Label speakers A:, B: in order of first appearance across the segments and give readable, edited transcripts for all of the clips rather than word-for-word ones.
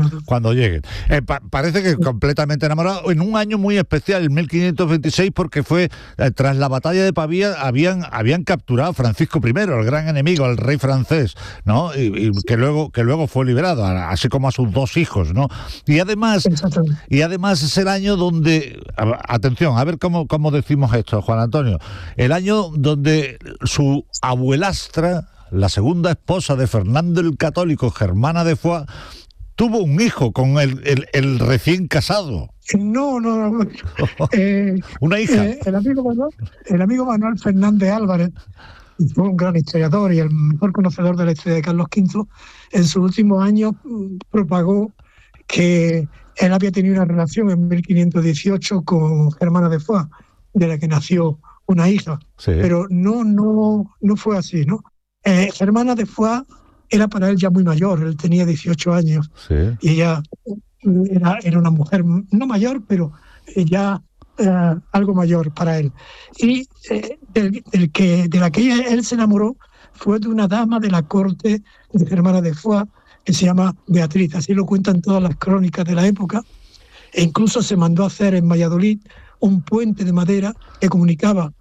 A: Granada.
B: Cuando lleguen. Parece que completamente enamorado, en un año muy especial, el 1526, porque fue tras la batalla de Pavía, habían capturado a Francisco I, el gran enemigo, el rey francés, ¿no? Y que luego fue liberado, así como a sus dos hijos, ¿no? Y además es el año donde, atención, a ver cómo decimos esto, Juan Antonio, el año donde su abuelastra, la segunda esposa de Fernando el Católico, Germana de Foix, tuvo un hijo con el recién casado.
A: No.
B: Una hija.
A: El amigo Manuel Fernández Álvarez, fue un gran historiador y el mejor conocedor de la historia de Carlos V, en sus últimos años propagó que él había tenido una relación en 1518 con Germana de Foix, de la que nació una hija. Sí. Pero no fue así, ¿no? Germana de Foix era para él ya muy mayor, él tenía 18 años, sí. Y ella era una mujer no mayor, pero ya algo mayor para él. Y de la que él se enamoró fue de una dama de la corte de Germana de Foix, que se llama Beatriz, así lo cuentan todas las crónicas de la época, e incluso se mandó a hacer en Valladolid un puente de madera que comunicaba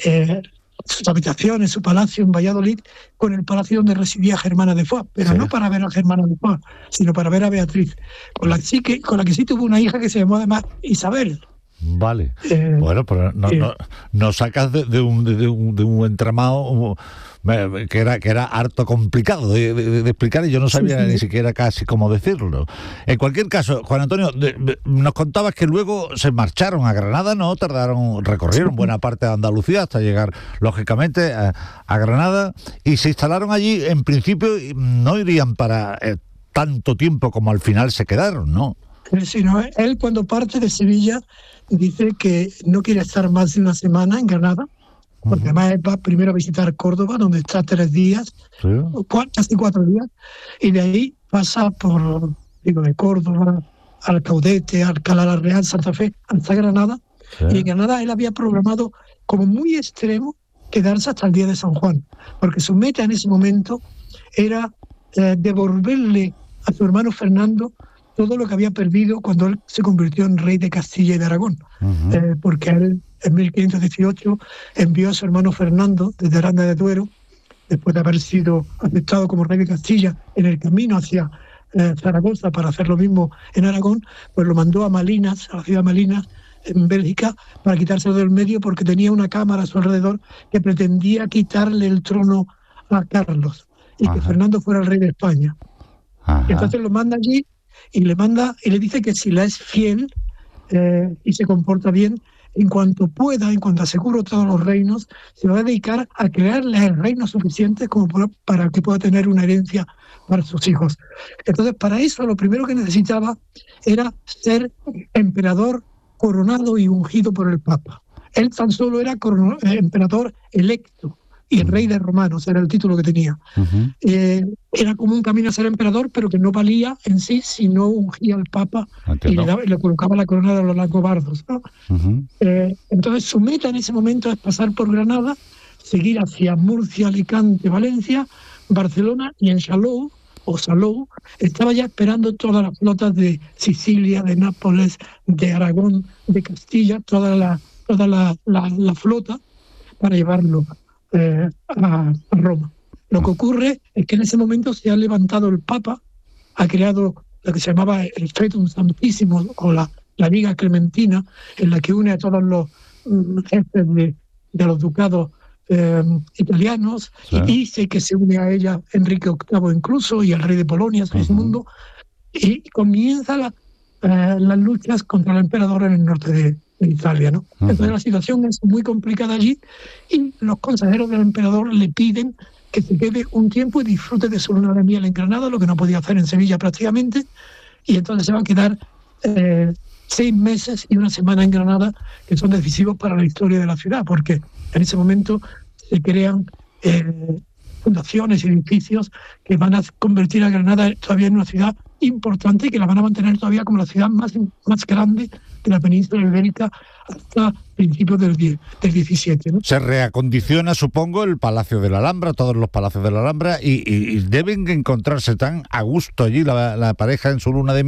A: sus habitaciones, su palacio en Valladolid, con el palacio donde residía Germana de Foix, pero sí. No para ver a Germana de Foix, sino para ver a Beatriz, con la que sí tuvo una hija que se llamó además Isabel.
B: Vale. Bueno, pero no sacas de un entramado que era harto complicado de explicar, y yo no sabía ni siquiera casi cómo decirlo. En cualquier caso, Juan Antonio, nos contabas que luego se marcharon a Granada, ¿no? Recorrieron buena parte de Andalucía hasta llegar, lógicamente, a Granada, y se instalaron allí. En principio no irían para tanto tiempo como al final se quedaron, ¿no?
A: Sí, no, él cuando parte de Sevilla dice que no quiere estar más de una semana en Granada, porque además él va primero a visitar Córdoba, donde está 3 días, ¿sí? Casi 4 días, y de ahí pasa de Córdoba, Alcaudete, Alcalá la Real, Santa Fe, hasta Granada, sí. Y en Granada él había programado como muy extremo quedarse hasta el día de San Juan, porque su meta en ese momento era devolverle a su hermano Fernando todo lo que había perdido cuando él se convirtió en rey de Castilla y de Aragón, porque él en 1518 envió a su hermano Fernando desde Aranda de Duero, después de haber sido aceptado como rey de Castilla, en el camino hacia Zaragoza para hacer lo mismo en Aragón, pues lo mandó a Malinas, a la ciudad de Malinas, en Bélgica, para quitárselo del medio, porque tenía una cámara a su alrededor que pretendía quitarle el trono a Carlos y que Fernando fuera el rey de España. Entonces lo manda allí y le dice que si la es fiel y se comporta bien, en cuanto pueda, en cuanto asegure todos los reinos, se va a dedicar a crearle el reino suficiente como para que pueda tener una herencia para sus hijos. Entonces, para eso lo primero que necesitaba era ser emperador coronado y ungido por el Papa. Él tan solo era emperador electo y rey de romanos, era el título que tenía. Era como un camino a ser emperador, pero que no valía en sí si no ungía al Papa y le colocaba la corona de los langobardos, ¿no? Entonces su meta en ese momento es pasar por Granada, seguir hacia Murcia, Alicante, Valencia, Barcelona, y en Salou estaba ya esperando todas las flotas de Sicilia, de Nápoles, de Aragón, de Castilla, toda la flota para llevarlo a Roma. Lo que ocurre es que en ese momento se ha levantado el Papa, ha creado lo que se llamaba el Fetum Santísimo, o la Liga Clementina, en la que une a todos los jefes de los ducados italianos, sí. Y sé que se une a ella Enrique VIII incluso, y el rey de Polonia, Segismundo, y comienza las luchas contra el emperador en el norte de Italia, ¿no? Entonces la situación es muy complicada allí, y los consejeros del emperador le piden que se quede un tiempo y disfrute de su luna de miel en Granada, lo que no podía hacer en Sevilla prácticamente, y entonces se va a quedar 6 meses y 1 semana en Granada, que son decisivos para la historia de la ciudad, porque en ese momento se crean fundaciones y edificios que van a convertir a Granada todavía en una ciudad importante, y que la van a mantener todavía como la ciudad más grande de la península ibérica hasta principios del 17, ¿no?
B: Se reacondiciona, supongo, el Palacio de la Alhambra, todos los palacios de la Alhambra, y deben encontrarse tan a gusto allí la pareja en su luna de miel,